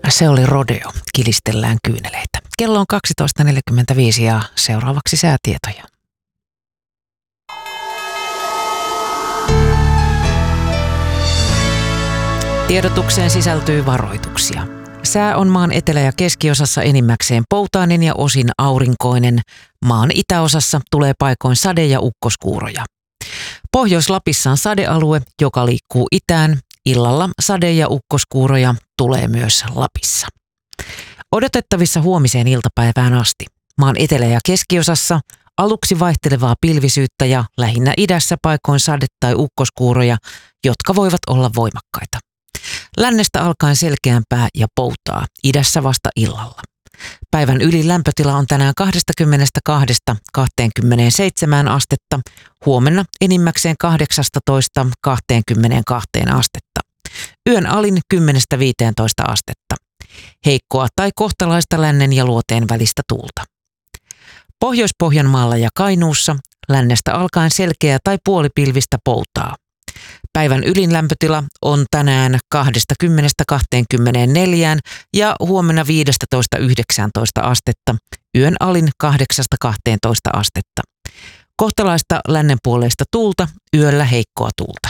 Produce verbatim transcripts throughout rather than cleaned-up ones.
Se oli Rodeo, kilistellään kyyneleitä. Kello on kaksitoista neljäkymmentäviisi ja seuraavaksi säätietoja. Tiedotukseen sisältyy varoituksia. Sää on maan etelä- ja keskiosassa enimmäkseen poutainen ja osin aurinkoinen. Maan itäosassa tulee paikoin sade- ja ukkoskuuroja. Pohjois-Lapissa on sadealue, joka liikkuu itään. Illalla sade- ja ukkoskuuroja tulee myös Lapissa. Odotettavissa huomiseen iltapäivään asti. Maan etelä- ja keskiosassa aluksi vaihtelevaa pilvisyyttä ja lähinnä idässä paikoin sade- tai ukkoskuuroja, jotka voivat olla voimakkaita. Lännestä alkaen selkeämpää ja poutaa, idässä vasta illalla. Päivän ylin lämpötila on tänään kaksikymmentäkaksi kaksikymmentäseitsemän astetta, huomenna enimmäkseen kahdeksastatoista kaksikymmentäkaksi astetta. Yön alin kymmenestä viiteentoista astetta. Heikkoa tai kohtalaista lännen ja luoteen välistä tuulta. Pohjois-Pohjanmaalla ja Kainuussa lännestä alkaen selkeä tai puolipilvistä poutaa. Päivän ylin lämpötila on tänään kaksikymmentä kaksikymmentäneljä ja huomenna viisitoista yhdeksäntoista astetta, yön alin kahdeksasta kahteentoista astetta. Kohtalaista lännenpuoleista tuulta, yöllä heikkoa tuulta.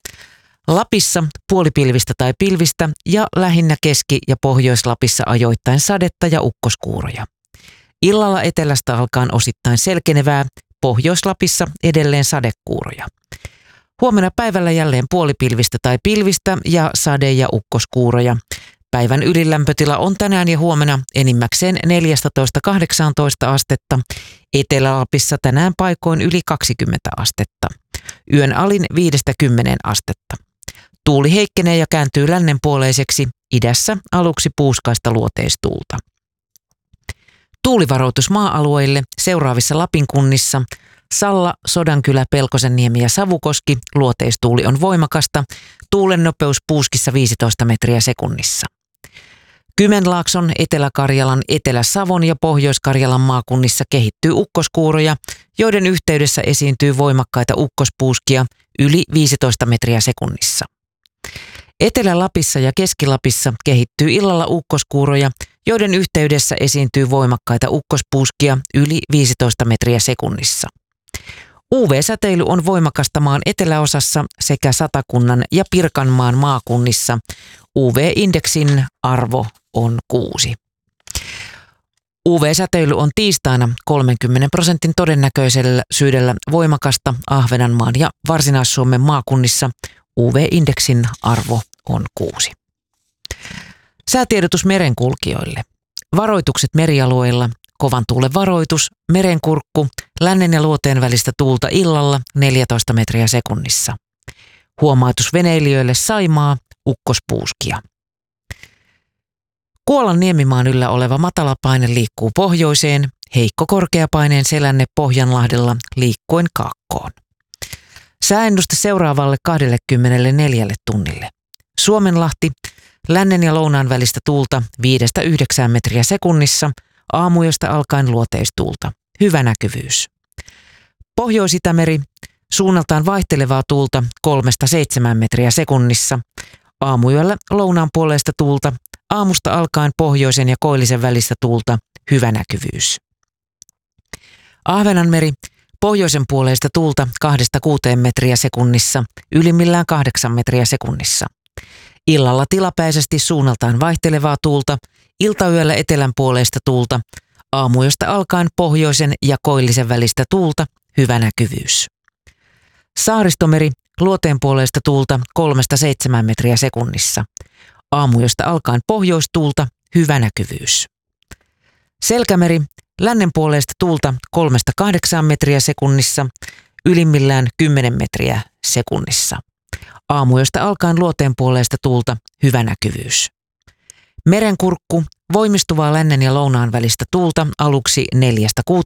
Lapissa puolipilvistä tai pilvistä ja lähinnä Keski- ja Pohjois-Lapissa ajoittain sadetta ja ukkoskuuroja. Illalla etelästä alkaen osittain selkenevää, Pohjois-Lapissa edelleen sadekuuroja. Huomenna päivällä jälleen puolipilvistä tai pilvistä ja sade- ja ukkoskuuroja. Päivän ylilämpötila on tänään ja huomenna enimmäkseen neljätoista kahdeksantoista astetta. Etelä-Lapissa tänään paikoin yli kaksikymmentä astetta. Yön alin viidestä kymmeneen astetta. Tuuli heikkenee ja kääntyy lännenpuoleiseksi, idässä aluksi puuskaista luoteistuulta. Tuulivaroitus maa-alueille seuraavissa Lapin kunnissa. Salla, Sodankylä, Pelkosenniemi ja Savukoski, luoteistuuli on voimakasta, tuulen nopeus puuskissa viisitoista metriä sekunnissa. Kymenlaakson, Etelä-Karjalan, Etelä-Savon ja Pohjois-Karjalan maakunnissa kehittyy ukkoskuuroja, joiden yhteydessä esiintyy voimakkaita ukkospuuskia yli viisitoista metriä sekunnissa. Etelä-Lapissa ja Keski-Lapissa kehittyy illalla ukkoskuuroja, joiden yhteydessä esiintyy voimakkaita ukkospuuskia yli viisitoista metriä sekunnissa. U V-säteily on voimakasta maan eteläosassa sekä Satakunnan ja Pirkanmaan maakunnissa. U V-indeksin arvo on kuusi. U V-säteily on tiistaina kolmenkymmenen prosentin todennäköisyydellä voimakasta Ahvenanmaan ja Varsinais-Suomen maakunnissa. U V-indeksin arvo on kuusi. Säätiedotus merenkulkijoille. Varoitukset merialueilla. Kovan tuulen varoitus, merenkurkku, lännen ja luoteen välistä tuulta illalla neljätoista metriä sekunnissa. Huomautus veneilijöille Saimaa, ukkospuuskia. Kuolan niemimaan yllä oleva matalapaine liikkuu pohjoiseen, heikko korkeapaineen selänne Pohjanlahdella liikkuen kaakkoon. Sääennuste seuraavalle kaksikymmentäneljä tunnille. Suomenlahti, lännen ja lounaan välistä tuulta viidestä yhdeksään metriä sekunnissa, aamuyöstä alkaen luoteistuulta. Hyvä näkyvyys. Pohjois-Itämeri, suunnaltaan vaihtelevaa tuulta kolmesta seitsemään metriä sekunnissa. Aamuyöllä lounaan puoleista tuulta, aamusta alkaen pohjoisen ja koillisen välistä tuulta. Hyvä näkyvyys. Ahvenanmeri, pohjoisen puoleista tuulta kahdesta kuuteen metriä sekunnissa, ylimmillään kahdeksan metriä sekunnissa. Illalla tilapäisesti suunnaltaan vaihtelevaa tuulta, iltayöllä etelän puoleista tuulta, aamuyöstä alkaen pohjoisen ja koillisen välistä tuulta, hyvä näkyvyys. Saaristomeri, luoteen puoleista tuulta kolmesta seitsemään metriä sekunnissa, aamuyöstä alkaen pohjoistuulta, hyvä näkyvyys. Selkämeri, lännen puoleista tuulta kolmesta kahdeksaan metriä sekunnissa, ylimmillään kymmenen metriä sekunnissa. Aamuyöstä alkaen luoteen puoleista tuulta, hyvä näkyvyys. Merenkurkku, voimistuvaa lännen ja lounaan välistä tuulta aluksi neljästä kuuteen